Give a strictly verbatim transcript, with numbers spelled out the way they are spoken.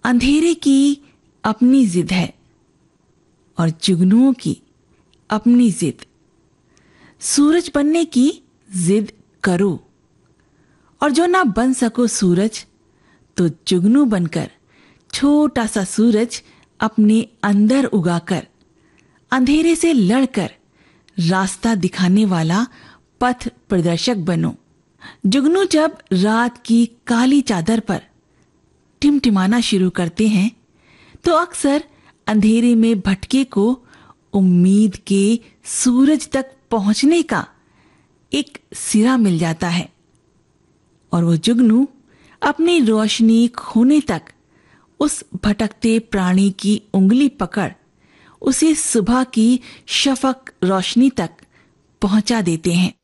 अंधेरे की अपनी जिद है और जुगनुओं की अपनी जिद। सूरज बनने की जिद करो, और जो ना बन सको सूरज तो जुगनू बनकर छोटा सा सूरज अपने अंदर उगाकर अंधेरे से लड़कर रास्ता दिखाने वाला पथ प्रदर्शक बनो। जुगनू जब रात की काली चादर पर टिमटिमाना शुरू करते हैं तो अक्सर अंधेरे में भटके को उम्मीद के सूरज तक पहुंचने का एक सिरा मिल जाता है, और वो जुगनू अपनी रोशनी खोने तक उस भटकते प्राणी की उंगली पकड़ उसे सुबह की शफक रोशनी तक पहुंचा देते हैं।